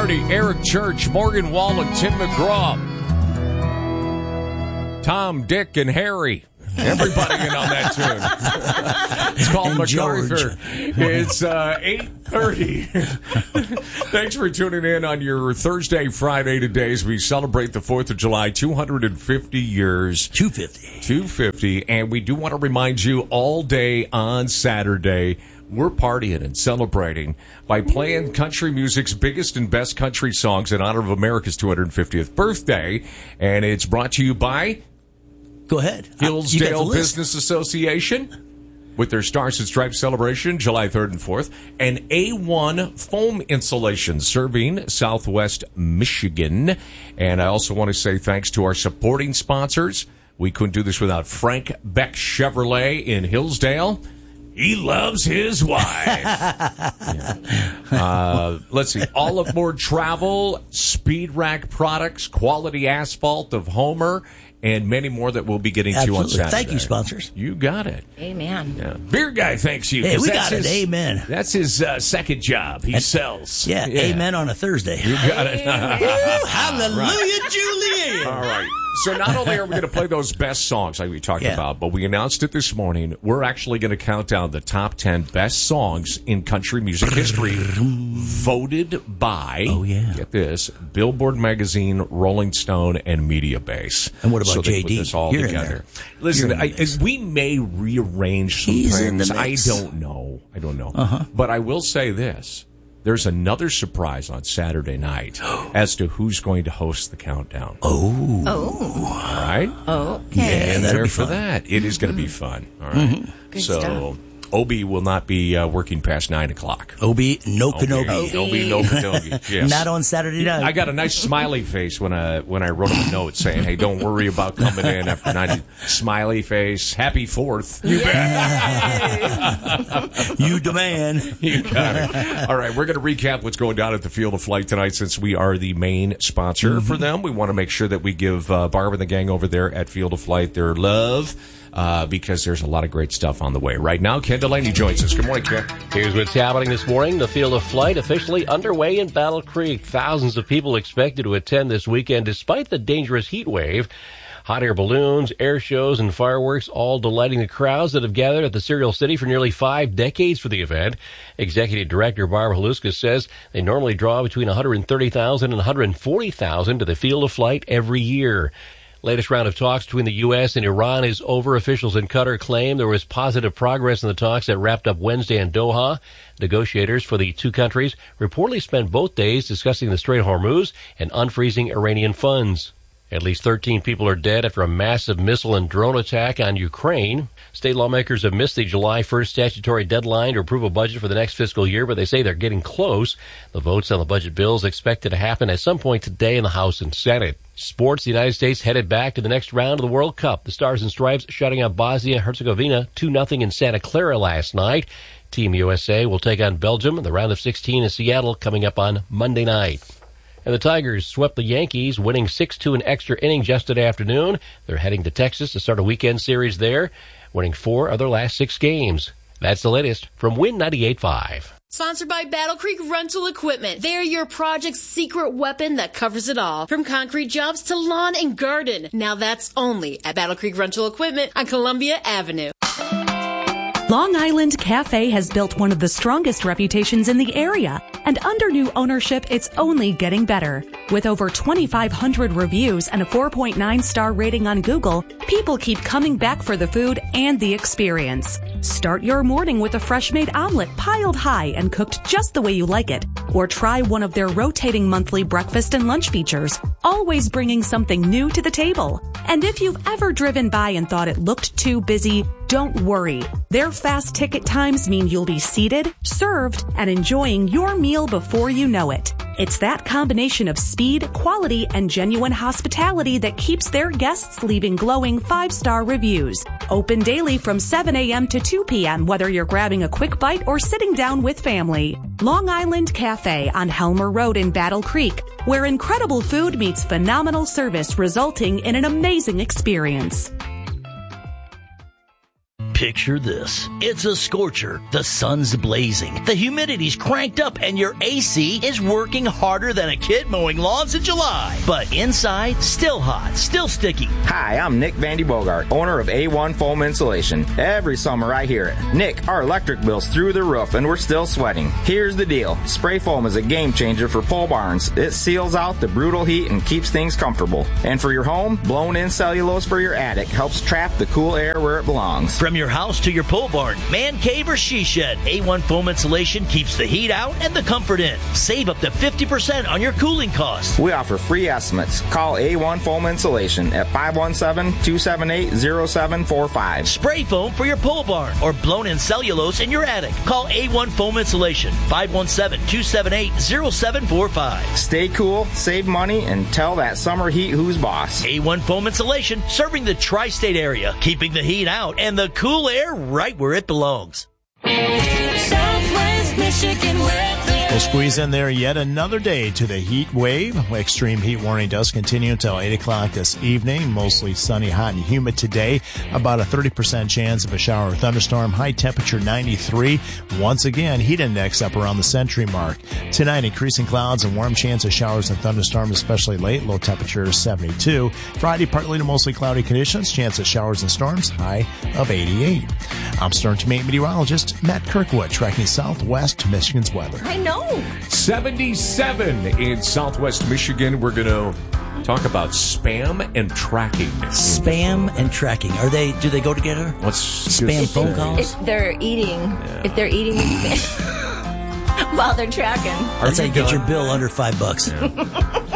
8:30, Eric Church, Morgan Wall, and Tim McGraw. Tom, Dick, and Harry. Everybody in on that tune. It's called and MacArthur. It's 8:30. Thanks for tuning in on your Thursday, Friday today as we celebrate the 4th of July, 250 years. 250. And we do want to remind you all day on Saturday, we're partying and celebrating by playing country music's biggest and best country songs in honor of America's 250th birthday. And it's brought to you by... Go ahead. Hillsdale Business Association with their Stars and Stripes celebration, July 3rd and 4th. And A1 Foam Insulation serving Southwest Michigan. And I also want to say thanks to our supporting sponsors. We couldn't do this without Frank Beck Chevrolet in Hillsdale. He loves his wife. Let's see. Olive Board Travel, Speed Rack Products, Quality Asphalt of Homer, and many more that we'll be getting to on Saturday. Thank you, sponsors. You got it. Amen. Yeah. Beer Guy thanks you. Hey, we got it. Amen. That's his second job. He sells. Yeah, amen on a Thursday. You got it. Hallelujah, right. Julian. All right. So not only are we going to play those best songs like we talked about, but we announced it this morning. We're actually going to count down the top 10 best songs in country music history voted by, get this, Billboard Magazine, Rolling Stone, and MediaBase. And what about so they JD? put this all You're together. Listen, we may rearrange some He's things. in the mix. I don't know. But I will say this. There's another surprise on Saturday night as to who's going to host the countdown. Oh. All right? Okay. And there for that. It is going to be fun. All right? Good stuff. Obi will not be working past 9 o'clock. Obi no Kenobi. Obi no Kenobi. Yes. Not on Saturday night. I got a nice smiley face when I wrote him a note saying, "Hey, don't worry about coming in after 9." Smiley face. Happy 4th. You bet. You demand. You got it. All right, we're going to recap what's going down at the Field of Flight tonight since we are the main sponsor for them. We want to make sure that we give Barb and the gang over there at Field of Flight their love. Because there's a lot of great stuff on the way. Right now, Ken Delaney joins us. Good morning, Ken. Here's what's happening this morning. The Field of Flight officially underway in Battle Creek. Thousands of people expected to attend this weekend despite the dangerous heat wave. Hot air balloons, air shows, and fireworks all delighting the crowds that have gathered at the Cereal City for nearly 5 decades for the event. Executive Director Barb Haluska says they normally draw between 130,000 and 140,000 to the Field of Flight every year. Latest round of talks between the U.S. and Iran is over. Officials in Qatar claim there was positive progress in the talks that wrapped up Wednesday in Doha. Negotiators for the two countries reportedly spent both days discussing the Strait of Hormuz and unfreezing Iranian funds. At least 13 people are dead after a massive missile and drone attack on Ukraine. State lawmakers have missed the July 1st statutory deadline to approve a budget for the next fiscal year, but they say they're getting close. The votes on the budget bill is expected to happen at some point today in the House and Senate. Sports, the United States headed back to the next round of the World Cup. The Stars and Stripes shutting out Bosnia-Herzegovina 2-0 in Santa Clara last night. Team USA will take on Belgium in the round of 16 in Seattle coming up on Monday night. And the Tigers swept the Yankees, winning 6-2 in extra innings yesterday afternoon. They're heading to Texas to start a weekend series there, winning 4 of their last 6 games. That's the latest from Win 98.5. Sponsored by Battle Creek Rental Equipment. They're your project's secret weapon that covers it all. From concrete jobs to lawn and garden. Now that's only at Battle Creek Rental Equipment on Columbia Avenue. Long Island Cafe has built one of the strongest reputations in the area, and under new ownership, it's only getting better. With over 2,500 reviews and a 4.9-star rating on Google, people keep coming back for the food and the experience. Start your morning with a fresh-made omelet piled high and cooked just the way you like it. Or try one of their rotating monthly breakfast and lunch features, always bringing something new to the table. And if you've ever driven by and thought it looked too busy, don't worry. Their fast ticket times mean you'll be seated, served, and enjoying your meal before you know it. It's that combination of speed, quality, and genuine hospitality that keeps their guests leaving glowing 5-star reviews. Open daily from 7 a.m. to 2 p.m., whether you're grabbing a quick bite or sitting down with family. Long Island Cafe on Helmer Road in Battle Creek, where incredible food meets phenomenal service, resulting in an amazing experience. Picture this. It's a scorcher. The sun's blazing. The humidity's cranked up and your AC is working harder than a kid mowing lawns in July. But inside, still hot, still sticky. Hi, I'm Nick Vandy Bogart, owner of A1 Foam Insulation. Every summer I hear it. Nick, our electric bill's through the roof and we're still sweating. Here's the deal. Spray foam is a game changer for pole barns. It seals out the brutal heat and keeps things comfortable. And for your home, blown-in cellulose for your attic helps trap the cool air where it belongs. From your house to your pole barn, man cave or she shed, A1 Foam Insulation keeps the heat out and the comfort in. Save up to 50% on your cooling costs. We offer free estimates. Call A1 Foam Insulation at 517-278-0745. Spray foam for your pole barn or blown-in cellulose in your attic. Call A1 Foam Insulation, 517-278-0745. Stay cool, save money, and tell that summer heat who's boss. A1 Foam Insulation, serving the tri-state area, keeping the heat out and the cool air right where it belongs. Southwest Michigan weather. We'll squeeze in there yet another day to the heat wave. Extreme heat warning does continue until 8 o'clock this evening. Mostly sunny, hot, and humid today. About a 30% chance of a shower or thunderstorm. High temperature 93. Once again, heat index up around the century mark. Tonight, increasing clouds and warm chance of showers and thunderstorms, especially late. Low temperature 72. Friday, partly to mostly cloudy conditions. Chance of showers and storms. High of 88. I'm Storm Team 8 meteorologist Matt Kirkwood, tracking Southwest Michigan's weather. I know. 77 in Southwest Michigan. We're going to talk about spam and tracking. Spam and tracking. Do they go together? What's spam phone calls? If they're eating spam while they're tracking. That's how you get your bill under $5.